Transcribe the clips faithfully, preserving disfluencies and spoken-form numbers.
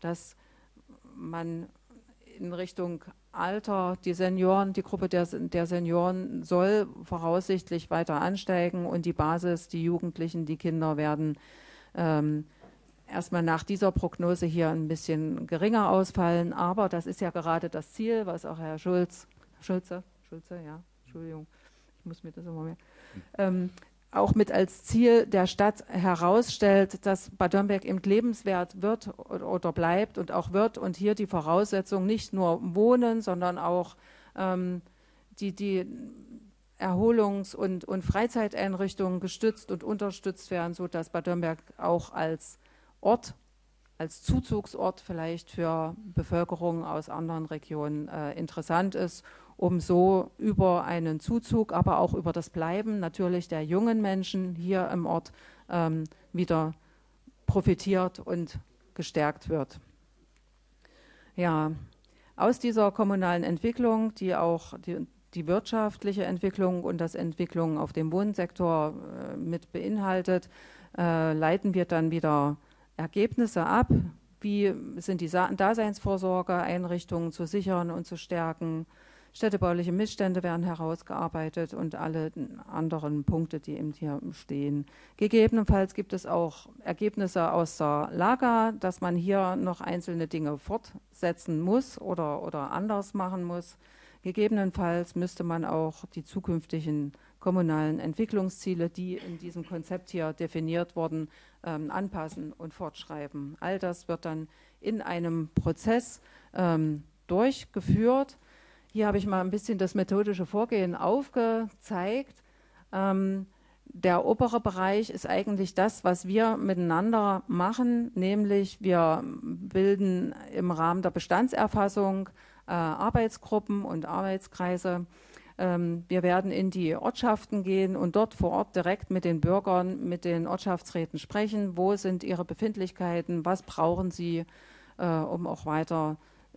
dass man in Richtung Alter, die Senioren, die Gruppe der, der Senioren soll voraussichtlich weiter ansteigen und die Basis, die Jugendlichen, die Kinder werden ähm, erstmal nach dieser Prognose hier ein bisschen geringer ausfallen, aber das ist ja gerade das Ziel, was auch Herr Schulz, Schulze, Schulze, ja, Entschuldigung, ich muss mir das immer mehr, ähm, auch mit als Ziel der Stadt herausstellt, dass Bad Dürrenberg eben lebenswert wird oder bleibt und auch wird und hier die Voraussetzung nicht nur Wohnen, sondern auch ähm, die, die Erholungs- und, und Freizeiteinrichtungen gestützt und unterstützt werden, sodass Bad Dürrenberg auch als Ort, als Zuzugsort vielleicht für Bevölkerung aus anderen Regionen äh, interessant ist, um so über einen Zuzug, aber auch über das Bleiben natürlich der jungen Menschen hier im Ort ähm, wieder profitiert und gestärkt wird. Ja, aus dieser kommunalen Entwicklung, die auch die, die wirtschaftliche Entwicklung und das Entwicklung auf dem Wohnsektor äh, mit beinhaltet, äh, leiten wir dann wieder Ergebnisse ab. Wie sind die Daseinsvorsorgeeinrichtungen zu sichern und zu stärken? Städtebauliche Missstände werden herausgearbeitet und alle anderen Punkte, die eben hier stehen. Gegebenenfalls gibt es auch Ergebnisse aus der Laga, dass man hier noch einzelne Dinge fortsetzen muss oder, oder anders machen muss. Gegebenenfalls müsste man auch die zukünftigen kommunalen Entwicklungsziele, die in diesem Konzept hier definiert wurden, ähm, anpassen und fortschreiben. All das wird dann in einem Prozess ähm, durchgeführt. Hier habe ich mal ein bisschen das methodische Vorgehen aufgezeigt. Ähm, der obere Bereich ist eigentlich das, was wir miteinander machen, nämlich wir bilden im Rahmen der Bestandserfassung äh, Arbeitsgruppen und Arbeitskreise. Ähm, wir werden in die Ortschaften gehen und dort vor Ort direkt mit den Bürgern, mit den Ortschaftsräten sprechen. Wo sind ihre Befindlichkeiten? Was brauchen sie, äh, um auch weiter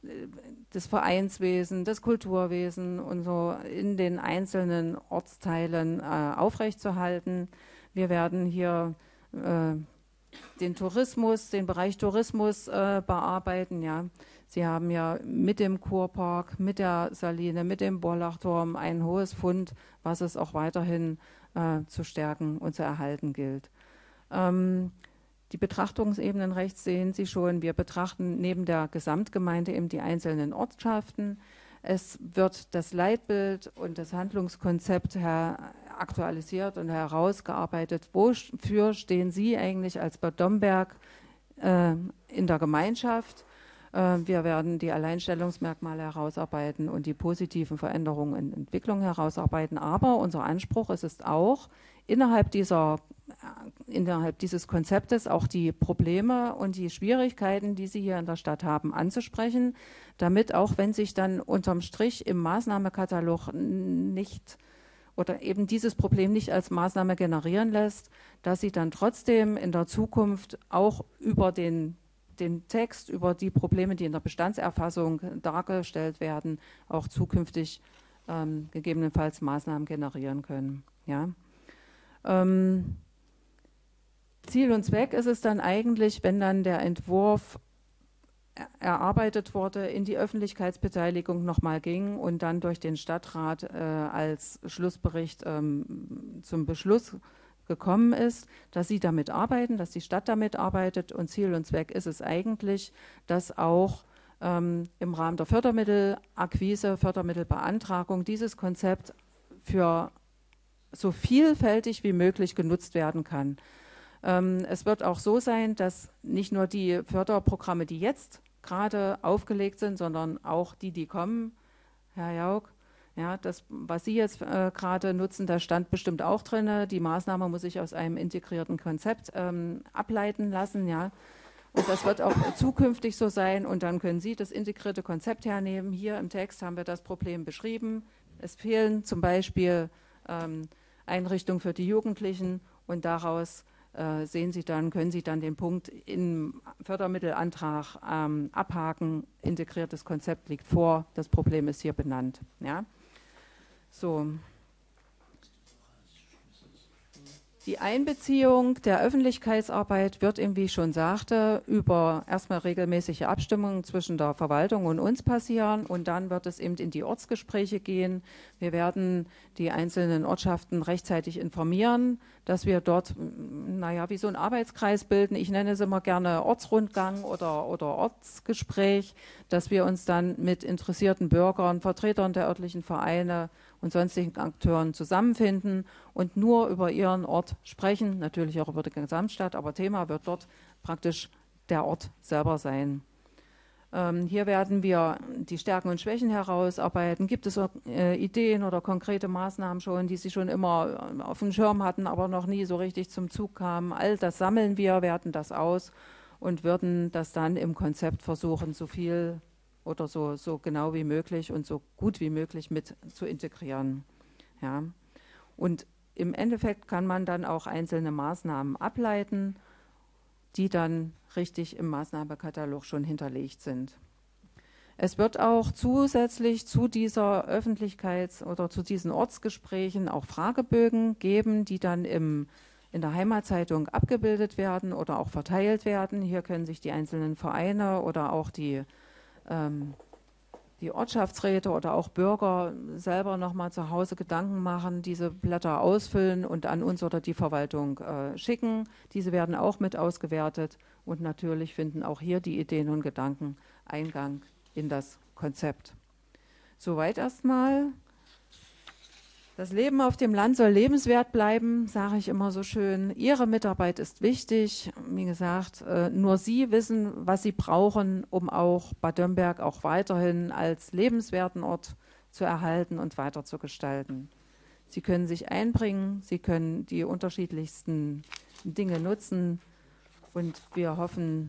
das Vereinswesen, das Kulturwesen und so in den einzelnen Ortsteilen äh, aufrechtzuerhalten. Wir werden hier äh, den Tourismus, den Bereich Tourismus äh, bearbeiten. Ja. Sie haben ja mit dem Kurpark, mit der Saline, mit dem Borlachturm ein hohes Fund, was es auch weiterhin äh, zu stärken und zu erhalten gilt. Ähm, Die Betrachtungsebenen rechts sehen Sie schon. Wir betrachten neben der Gesamtgemeinde eben die einzelnen Ortschaften. Es wird das Leitbild und das Handlungskonzept aktualisiert und herausgearbeitet. Wofür stehen Sie eigentlich als Bad Dürrenberg äh, in der Gemeinschaft? Äh, wir werden die Alleinstellungsmerkmale herausarbeiten und die positiven Veränderungen in Entwicklung herausarbeiten. Aber unser Anspruch ist es auch, innerhalb dieser innerhalb dieses Konzeptes auch die Probleme und die Schwierigkeiten, die Sie hier in der Stadt haben, anzusprechen, damit auch wenn sich dann unterm Strich im Maßnahmekatalog nicht oder eben dieses Problem nicht als Maßnahme generieren lässt, dass Sie dann trotzdem in der Zukunft auch über den, den Text, über die Probleme, die in der Bestandserfassung dargestellt werden, auch zukünftig ähm, gegebenenfalls Maßnahmen generieren können. Ja. Ähm, Ziel und Zweck ist es dann eigentlich, wenn dann der Entwurf erarbeitet wurde, in die Öffentlichkeitsbeteiligung nochmal ging und dann durch den Stadtrat äh, als Schlussbericht ähm, zum Beschluss gekommen ist, dass Sie damit arbeiten, dass die Stadt damit arbeitet und Ziel und Zweck ist es eigentlich, dass auch ähm, im Rahmen der Fördermittelakquise, Fördermittelbeantragung dieses Konzept für so vielfältig wie möglich genutzt werden kann. Es wird auch so sein, dass nicht nur die Förderprogramme, die jetzt gerade aufgelegt sind, sondern auch die, die kommen, Herr Jauch, ja, das, was Sie jetzt äh, gerade nutzen, da stand bestimmt auch drin, die Maßnahme muss sich aus einem integrierten Konzept ähm, ableiten lassen, ja. Und das wird auch zukünftig so sein und dann können Sie das integrierte Konzept hernehmen. Hier im Text haben wir das Problem beschrieben. Es fehlen zum Beispiel ähm, Einrichtungen für die Jugendlichen und daraus Äh, sehen Sie dann, können Sie dann den Punkt im Fördermittelantrag ähm, abhaken. Integriertes Konzept liegt vor, das Problem ist hier benannt. Ja? So. Die Einbeziehung der Öffentlichkeitsarbeit wird eben, wie ich schon sagte, über erstmal regelmäßige Abstimmungen zwischen der Verwaltung und uns passieren und dann wird es eben in die Ortsgespräche gehen. Wir werden die einzelnen Ortschaften rechtzeitig informieren, dass wir dort, naja, wie so ein Arbeitskreis bilden. Ich nenne es immer gerne Ortsrundgang oder, oder Ortsgespräch, dass wir uns dann mit interessierten Bürgern, Vertretern der örtlichen Vereine und sonstigen Akteuren zusammenfinden und nur über ihren Ort sprechen, natürlich auch über die Gesamtstadt, aber Thema wird dort praktisch der Ort selber sein. Ähm, hier werden wir die Stärken und Schwächen herausarbeiten. Gibt es äh, Ideen oder konkrete Maßnahmen schon, die Sie schon immer auf dem Schirm hatten, aber noch nie so richtig zum Zug kamen? All das sammeln wir, werten das aus und würden das dann im Konzept versuchen, so viel oder so, so genau wie möglich und so gut wie möglich mit zu integrieren. Ja. Und im Endeffekt kann man dann auch einzelne Maßnahmen ableiten, die dann richtig im Maßnahmenkatalog schon hinterlegt sind. Es wird auch zusätzlich zu dieser Öffentlichkeits- oder zu diesen Ortsgesprächen auch Fragebögen geben, die dann im, in der Heimatzeitung abgebildet werden oder auch verteilt werden. Hier können sich die einzelnen Vereine oder auch die ähm, die Ortschaftsräte oder auch Bürger selber nochmal zu Hause Gedanken machen, diese Blätter ausfüllen und an uns oder die Verwaltung äh, schicken. Diese werden auch mit ausgewertet und natürlich finden auch hier die Ideen und Gedanken Eingang in das Konzept. Soweit erstmal. Das Leben auf dem Land soll lebenswert bleiben, sage ich immer so schön. Ihre Mitarbeit ist wichtig. Wie gesagt, nur Sie wissen, was Sie brauchen, um auch Bad Dürnberg auch weiterhin als lebenswerten Ort zu erhalten und weiter zu gestalten. Sie können sich einbringen, Sie können die unterschiedlichsten Dinge nutzen und wir hoffen,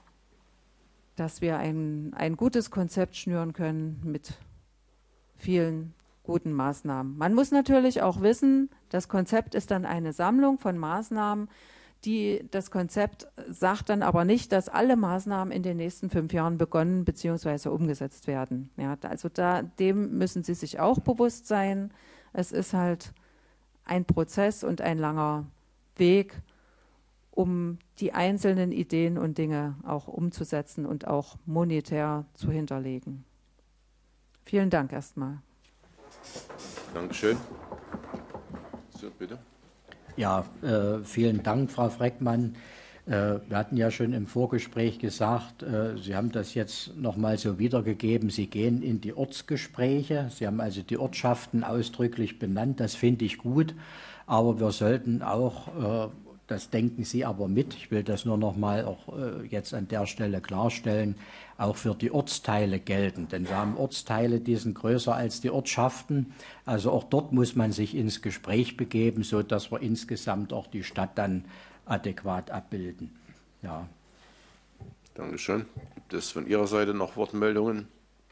dass wir ein, ein gutes Konzept schnüren können mit vielen guten Maßnahmen. Man muss natürlich auch wissen, das Konzept ist dann eine Sammlung von Maßnahmen, die, das Konzept sagt dann aber nicht, dass alle Maßnahmen in den nächsten fünf Jahren begonnen bzw. umgesetzt werden. Ja, also da, dem müssen Sie sich auch bewusst sein. Es ist halt ein Prozess und ein langer Weg, um die einzelnen Ideen und Dinge auch umzusetzen und auch monetär zu hinterlegen. Vielen Dank erstmal. Dankeschön. So, bitte. Ja, äh, vielen Dank, Frau Freckmann. Äh, wir hatten ja schon im Vorgespräch gesagt, äh, Sie haben das jetzt nochmal so wiedergegeben, Sie gehen in die Ortsgespräche. Sie haben also die Ortschaften ausdrücklich benannt, das finde ich gut. Aber wir sollten auch, äh, das denken Sie aber mit, ich will das nur noch mal auch äh, jetzt an der Stelle klarstellen, auch für die Ortsteile gelten. Denn wir haben Ortsteile, die sind größer als die Ortschaften. Also auch dort muss man sich ins Gespräch begeben, sodass wir insgesamt auch die Stadt dann adäquat abbilden. Ja. Dankeschön. Gibt es von Ihrer Seite noch Wortmeldungen?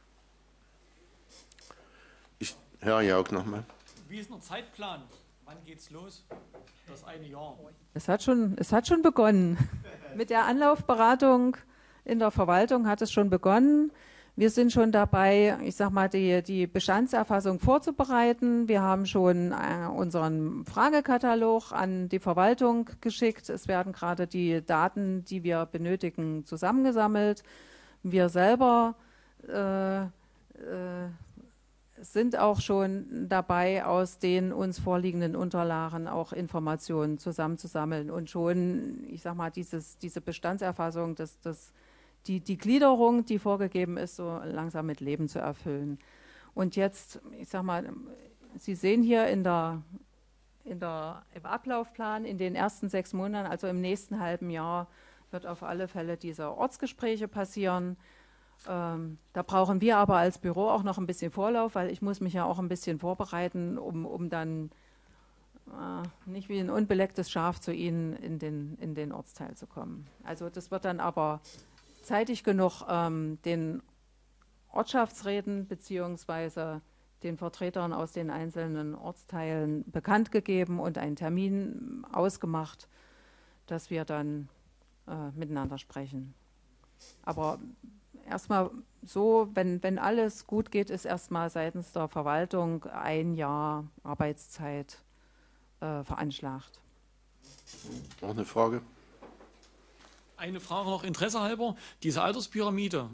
Ich, Herr Jauch nochmal. Wie ist der Zeitplan? Wann geht's los? Das eine Jahr. Es hat schon, es hat schon begonnen. Mit der Anlaufberatung in der Verwaltung hat es schon begonnen. Wir sind schon dabei, ich sag mal, die, die Bestandserfassung vorzubereiten. Wir haben schon äh, unseren Fragekatalog an die Verwaltung geschickt. Es werden gerade die Daten, die wir benötigen, zusammengesammelt. Wir selber äh, äh, sind auch schon dabei, aus den uns vorliegenden Unterlagen auch Informationen zusammenzusammeln und schon, ich sag mal, dieses, diese Bestandserfassung, das, das, die, die Gliederung, die vorgegeben ist, so langsam mit Leben zu erfüllen. Und jetzt, ich sag mal, Sie sehen hier in der, in der, im Ablaufplan in den ersten sechs Monaten, also im nächsten halben Jahr, wird auf alle Fälle diese Ortsgespräche passieren. Ähm, da brauchen wir aber als Büro auch noch ein bisschen Vorlauf, weil ich muss mich ja auch ein bisschen vorbereiten, um, um dann äh, nicht wie ein unbelecktes Schaf zu Ihnen in den, in den Ortsteil zu kommen. Also das wird dann aber zeitig genug ähm, den Ortschaftsräten bzw. den Vertretern aus den einzelnen Ortsteilen bekannt gegeben und einen Termin ausgemacht, dass wir dann äh, miteinander sprechen. Aber erstmal so, wenn, wenn alles gut geht, ist erstmal seitens der Verwaltung ein Jahr Arbeitszeit äh, veranschlagt. Noch eine Frage? Eine Frage noch Interesse halber. Diese Alterspyramide,